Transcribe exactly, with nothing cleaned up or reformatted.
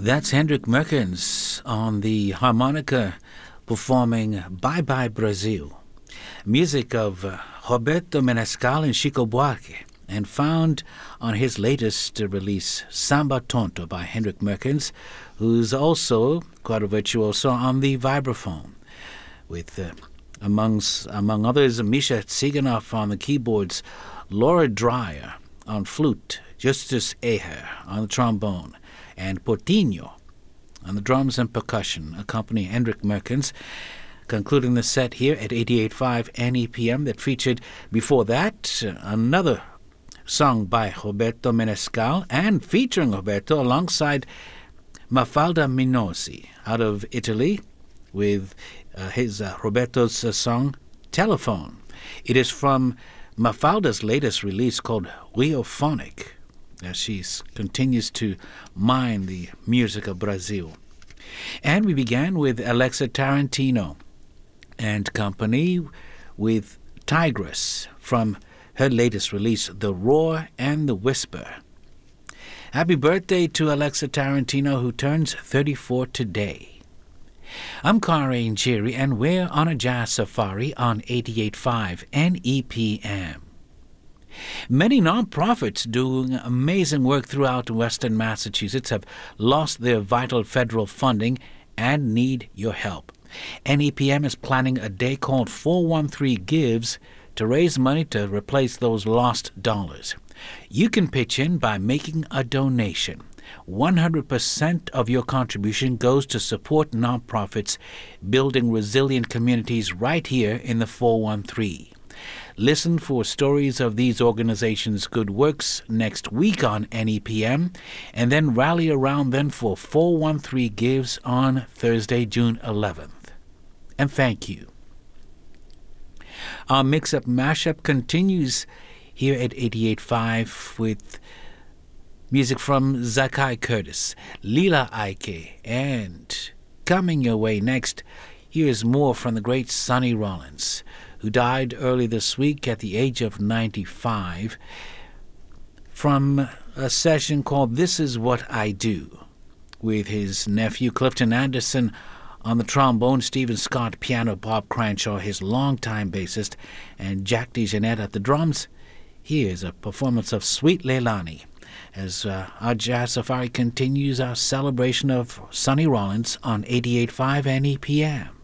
That's Hendrik Merkens on the harmonica performing Bye Bye Brazil. Music of uh, Roberto Menescal and Chico Buarque, and found on his latest uh, release, Samba Tonto by Hendrik Merkens, who's also quite a virtuoso on the vibraphone, with, uh, amongst, among others, Misha Tsiganov on the keyboards, Laura Dreyer on flute, Justus Eher on the trombone, and Portinho on the drums and percussion, accompanying Hendrik Merkens, concluding the set here at eighty-eight point five N E P M that featured before that uh, another song by Roberto Menescal and featuring Roberto alongside Mafalda Minosi out of Italy with uh, his uh, Roberto's uh, song Telephone. It is from Mafalda's latest release called Riophonic, as she continues to mine the music of Brazil. And we began with Alexa Tarantino and company with Tigress from her latest release, The Roar and the Whisper. Happy birthday to Alexa Tarantino, who turns thirty-four today. I'm Kari Njeri, and we're on a jazz safari on eighty-eight point five N E P M. Many nonprofits doing amazing work throughout western Massachusetts have lost their vital federal funding and need your help. N E P M is planning a day called four one three Gives to raise money to replace those lost dollars. You can pitch in by making a donation. one hundred percent of your contribution goes to support nonprofits building resilient communities right here in the four one three. Listen for stories of these organizations' good works next week on N E P M, and then rally around them for four one three Gives on Thursday, June eleventh. And thank you. Our mix-up mashup continues here at eighty-eight point five with music from Zakai Curtis, Lila Ike, and coming your way next, here's more from the great Sonny Rollins, who died early this week at the age of ninety-five, from a session called This Is What I Do, with his nephew Clifton Anderson on the trombone, Stephen Scott piano, Bob Cranshaw, his longtime bassist, and Jack DeJohnette at the drums. Here's a performance of Sweet Leilani, as uh, our Jazz Safari continues our celebration of Sonny Rollins on eighty-eight point five N E P M.